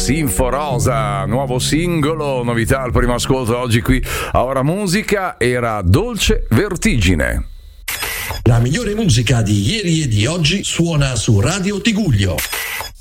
Sinforosa, nuovo singolo, novità al primo ascolto oggi qui a Ora Musica, era Dolce Vertigine. La migliore musica di ieri e di oggi suona su Radio Tigullio.